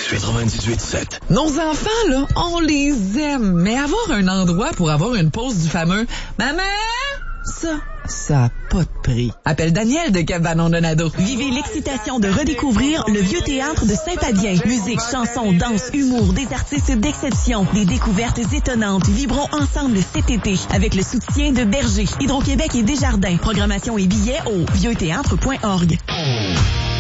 98.7. Nos enfants, là, on les aime, mais avoir un endroit pour avoir une pause du fameux « Maman! » Ça a pas de prix. Appelle Daniel de Cabanon Donado. Vivez l'excitation de redécouvrir le Vieux Théâtre de Saint-Fabien. Musique, chansons, danse, humour, des artistes d'exception, des découvertes étonnantes. Vibrons ensemble cet été avec le soutien de Berger, Hydro-Québec et Desjardins. Programmation et billets au vieuxthéâtre.org.